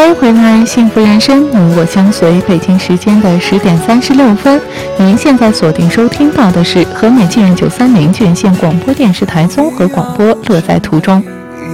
欢迎回来，幸福人生，你我相随。北京时间的10点36分，您现在锁定收听到的是和美纪元930卷县广播电视台综合广播，乐在途中。